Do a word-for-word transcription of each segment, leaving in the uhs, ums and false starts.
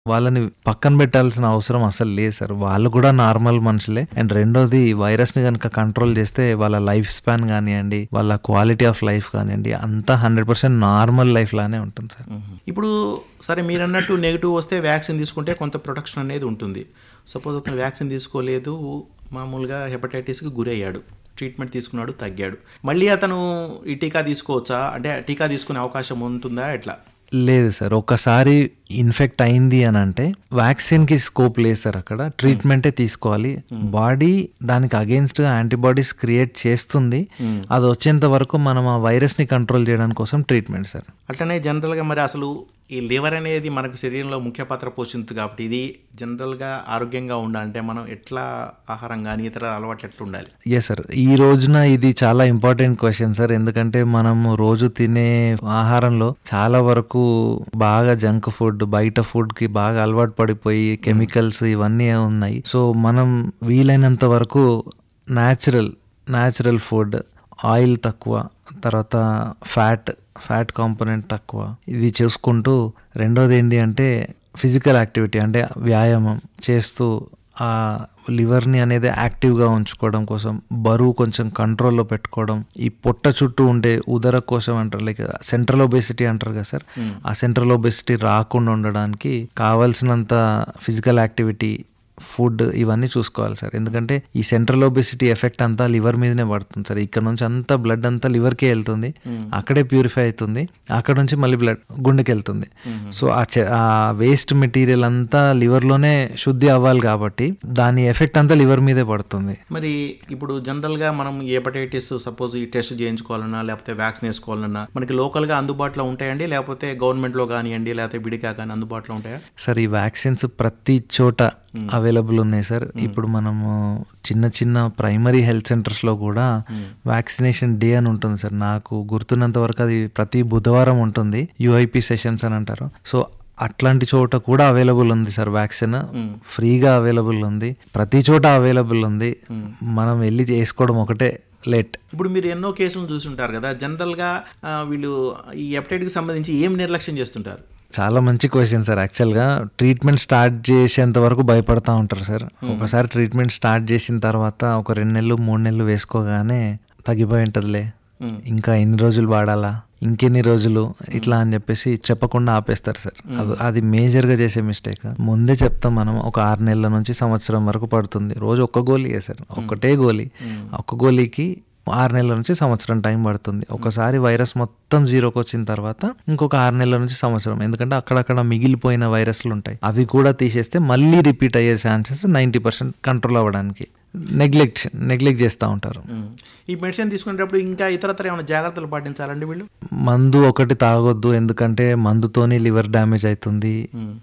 వాళ్ళని పక్కన పెట్టాల్సిన అవసరం అసలు లేదు సార్. వాళ్ళు కూడా నార్మల్ మనుషులే. అండ్ రెండోది వైరస్ని కనుక కంట్రోల్ చేస్తే వాళ్ళ లైఫ్ స్పాన్ కానివ్వండి, వాళ్ళ క్వాలిటీ ఆఫ్ లైఫ్ కానివ్వండి, అంతా హండ్రెడ్ పర్సెంట్ నార్మల్ లైఫ్ లానే ఉంటుంది సార్. ఇప్పుడు సరే మీరు అన్నట్టు నెగిటివ్ వస్తే వ్యాక్సిన్ తీసుకుంటే కొంత ప్రొటెక్షన్ అనేది ఉంటుంది. సపోజ్ అతను వ్యాక్సిన్ తీసుకోలేదు, మామూలుగా హెపటైటిస్కి గురయ్యాడు, ట్రీట్మెంట్ తీసుకున్నాడు, తగ్గాడు, మళ్ళీ అతను ఈ టీకా తీసుకోవచ్చా? అంటే టీకా తీసుకునే అవకాశం ఉంటుందా ఎట్లా? లేదు సార్. ఒక్కసారి ఇన్ఫెక్ట్ అయింది అని అంటే వ్యాక్సిన్కి స్కోప్ లేదు సార్. అక్కడ ట్రీట్మెంటే తీసుకోవాలి. బాడీ దానికి అగేన్స్ట్ యాంటీబాడీస్ క్రియేట్ చేస్తుంది. అది వచ్చేంత వరకు మనం ఆ వైరస్ని కంట్రోల్ చేయడానికి కోసం ట్రీట్మెంట్ సార్. అట్లనే జనరల్గా మరి అసలు ఈ లివర్ అనేది మనకు శరీరంలో ముఖ్య పాత్ర పోషిస్తుంది కాబట్టి ఇది జనరల్గా ఆరోగ్యంగా ఉండాలంటే మనం ఎట్లా ఆహారం కానీ ఇతర అలవాట్లు ఎట్లా ఉండాలి? Yes sir. ఈ రోజున ఇది చాలా ఇంపార్టెంట్ క్వశ్చన్ సార్. ఎందుకంటే మనం రోజు తినే ఆహారంలో చాలా వరకు బాగా జంక్ ఫుడ్, బయట ఫుడ్కి బాగా అలవాటు పడిపోయి కెమికల్స్ ఇవన్నీ ఉన్నాయి. సో మనం వీలైనంత వరకు న్యాచురల్ న్యాచురల్ ఫుడ్, ఆయిల్ తక్కువ, తర్వాత ఫ్యాట్ ఫ్యాట్ కాంపోనెంట్ తక్కువ, ఇది చూసుకుంటూ, రెండోది ఏంటి అంటే ఫిజికల్ యాక్టివిటీ అంటే వ్యాయామం చేస్తూ ఆ లివర్ని అనేది యాక్టివ్గా ఉంచుకోవడం కోసం బరువు కొంచెం కంట్రోల్లో పెట్టుకోవడం, ఈ పొట్ట చుట్టూ ఉండే ఉదర కోసం అంటారు, లైక్ సెంట్రల్ ఒబెసిటీ అంటారు కదా సార్, ఆ సెంట్రల్ ఒబెసిటీ రాకుండా ఉండడానికి కావాల్సినంత ఫిజికల్ యాక్టివిటీ, ఫుడ్ ఇవన్నీ చూసుకోవాలి సార్. ఎందుకంటే ఈ సెంట్రల్ ఒబెసిటీ ఎఫెక్ట్ అంతా లివర్ మీదనే పడుతుంది సార్. ఇక్కడ నుంచి అంతా బ్లడ్ అంతా లివర్కే వెళ్తుంది, అక్కడే ప్యూరిఫై అవుతుంది, అక్కడ నుంచి మళ్ళీ బ్లడ్ గుండెకి వెళ్తుంది. సో ఆ వేస్ట్ మెటీరియల్ అంతా లివర్లోనే శుద్ధి అవ్వాలి కాబట్టి దాని ఎఫెక్ట్ అంతా లివర్ మీదే పడుతుంది. మరి ఇప్పుడు జనరల్గా మనం హెపటైటిస్ సపోజ్ ఈ టెస్ట్ చేయించుకోవాలన్నా లేకపోతే వ్యాక్సిన్ వేసుకోవాలన్నా మనకి లోకల్గా అందుబాటులో ఉంటాయండి, లేకపోతే గవర్నమెంట్లో కానివ్వండి లేకపోతే విడిగా కానీ అందుబాటులో ఉంటాయా సార్? ఈ వ్యాక్సిన్స్ ప్రతి చోట అవైలబుల్ ఉన్నాయి సార్. ఇప్పుడు మనము చిన్న చిన్న ప్రైమరీ హెల్త్ సెంటర్స్లో కూడా వ్యాక్సినేషన్ డే అని ఉంటుంది సార్. నాకు గుర్తున్నంత వరకు అది ప్రతి బుధవారం ఉంటుంది, యూఐపీ సెషన్స్ అని అంటారు. సో అట్లాంటి చోట కూడా అవైలబుల్ ఉంది సార్. వ్యాక్సిన్ ఫ్రీగా అవైలబుల్ ఉంది, ప్రతి చోట అవైలబుల్ ఉంది. మనం వెళ్ళి చేసుకోవడం ఒకటే లేట్. ఇప్పుడు మీరు ఎన్నో కేసులు చూస్తుంటారు కదా, జనరల్గా వీళ్ళు ఈ హెపటైటిస్కి సంబంధించి ఏం నిర్లక్ష్యం చేస్తుంటారు? చాలా మంచి క్వశ్చన్ సార్. యాక్చువల్గా ట్రీట్మెంట్ స్టార్ట్ చేసేంత వరకు భయపడతా ఉంటారు సార్. ఒకసారి ట్రీట్మెంట్ స్టార్ట్ చేసిన తర్వాత ఒక రెండు నెలలు మూడు నెలలు వేసుకోగానే తగ్గిపోయి ఉంటుందిలే, ఇంకా ఎన్ని రోజులు వాడాలా, ఇంకెన్ని రోజులు, ఇట్లా అని చెప్పేసి చెప్పకుండా ఆపేస్తారు సార్. అది అది మేజర్గా చేసే మిస్టేక్. ముందే చెప్తాం మనం, ఒక ఆరు నెలల నుంచి సంవత్సరం వరకు పడుతుంది. రోజు ఒక్క గోళీ సార్, ఒక్కటే గోళీ. ఒక్క గోళీకి ఆరు నెలల నుంచి సంవత్సరం టైం పడుతుంది. ఒకసారి వైరస్ మొత్తం జీరోకి వచ్చిన తర్వాత ఇంకొక ఆరు నెలల నుంచి సంవత్సరం, ఎందుకంటే అక్కడక్కడ మిగిలిపోయిన వైరస్లు ఉంటాయి, అవి కూడా తీసేస్తే మళ్ళీ రిపీట్ అయ్యే ఛాన్సెస్ నైంటీ పర్సెంట్ కంట్రోల్ అవ్వడానికి నెగ్లెక్ట్ నెగ్లెక్ట్ చేస్తూ ఉంటారు. ఈ మెడిసిన్ తీసుకునేటప్పుడు ఇంకా ఇతరతర ఏమైనా జాగ్రత్తలు పాటించాలండి వీళ్ళు? మందు ఒకటి తాగొద్దు, ఎందుకంటే మందుతోని లివర్ డ్యామేజ్ అవుతుంది,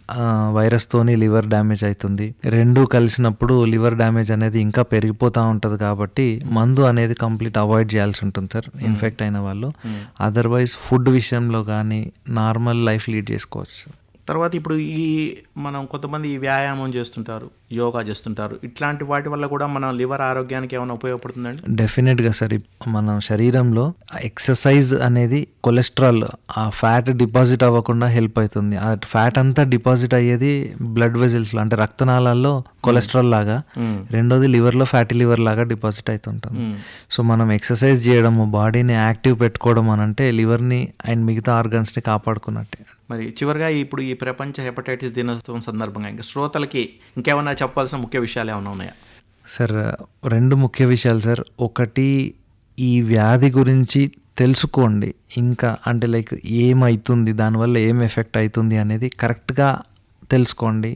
వైరస్ తోని లివర్ డ్యామేజ్ అవుతుంది. రెండు కలిసినప్పుడు లివర్ డ్యామేజ్ అనేది ఇంకా పెరిగిపోతూ ఉంటుంది. కాబట్టి మందు అనేది కంప్లీట్ అవాయిడ్ చేయాల్సి ఉంటుంది సార్ ఇన్ఫెక్ట్ అయిన వాళ్ళు. అదర్వైజ్ ఫుడ్ విషయంలో కానీ నార్మల్ లైఫ్ లీడ్ చేసుకోవచ్చు. తర్వాత ఇప్పుడు ఈ మనం కొంతమంది వ్యాయామం చేస్తుంటారు, యోగా చేస్తుంటారు, ఇట్లాంటి వాటి వల్ల కూడా మన లివర్ ఆరోగ్యానికి ఏమైనా ఉపయోగపడుతుందండి? డెఫినెట్గా సార్. మన శరీరంలో ఎక్సర్సైజ్ అనేది కొలెస్ట్రాల్, ఆ ఫ్యాట్ డిపాజిట్ అవ్వకుండా హెల్ప్ అవుతుంది. ఆ ఫ్యాట్ అంతా డిపాజిట్ అయ్యేది బ్లడ్ వెజల్స్లో, అంటే రక్తనాళాల్లో కొలెస్ట్రాల్ లాగా. రెండోది లివర్లో ఫ్యాటీ లివర్ లాగా డిపాజిట్ అవుతుంటుంది. సో మనం ఎక్సర్సైజ్ చేయడము, బాడీని యాక్టివ్ పెట్టుకోవడం అని అంటే లివర్ని అండ్ మిగతా ఆర్గన్స్ని కాపాడుకున్నట్టే. మరి చివరిగా ఇప్పుడు ఈ ప్రపంచ హెపటైటిస్ దినోత్సవం సందర్భంగా ఇంకా శ్రోతలకి ఇంకేమైనా చెప్పాల్సిన ముఖ్య విషయాలు ఏమైనా ఉన్నాయా? సార్ రెండు ముఖ్య విషయాలు సార్. ఒకటి, ఈ వ్యాధి గురించి తెలుసుకోండి. ఇంకా అంటే లైక్ ఏమవుతుంది, దానివల్ల ఏం ఎఫెక్ట్ అవుతుంది అనేది కరెక్ట్గా తెలుసుకోండి.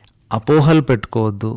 అపోహలు పెట్టుకోవద్దు,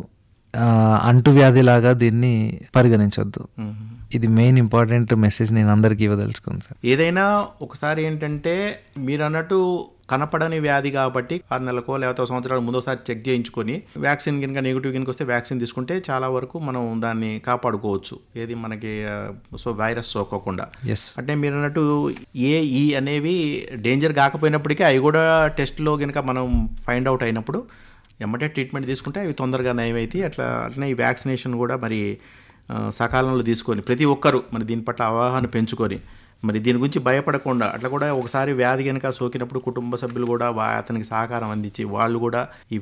అంటువ్యాధిలాగా దీన్ని పరిగణించవద్దు. ఇది మెయిన్ ఇంపార్టెంట్ మెసేజ్ నేను అందరికీ ఇవ్వదలుచుకున్నాను సార్. ఏదైనా ఒకసారి ఏంటంటే మీరు అన్నట్టు కనపడని వ్యాధి కాబట్టి ఆరు నెలలకో లేకపోతే సంవత్సరాలు ముందోసారి చెక్ చేయించుకొని వ్యాక్సిన్ కనుక నెగిటివ్ కనుక వస్తే వ్యాక్సిన్ తీసుకుంటే చాలా వరకు మనం దాన్ని కాపాడుకోవచ్చు, ఏది మనకి సో వైరస్ సోకోకుండా. అంటే మీరు అన్నట్టు ఏ ఈ అనేవి డేంజర్ కాకపోయినప్పటికీ అవి కూడా టెస్ట్లో కనుక మనం ఫైండ్ అవుట్ అయినప్పుడు ఎమ్మటే ట్రీట్మెంట్ తీసుకుంటే అవి తొందరగా నయమైతే అట్లా అట్లనే ఈ వ్యాక్సినేషన్ కూడా మరి సకాలంలో తీసుకొని ప్రతి ఒక్కరూ మరి దీని పట్ల అవగాహన పెంచుకొని మరి దీని గురించి భయపడకుండా అట్లా కూడా ఒకసారి వ్యాధి కనుక సోకినప్పుడు కుటుంబ సభ్యులు కూడా వా- అతనికి సహకారం అందించి వాళ్ళు కూడా ఈ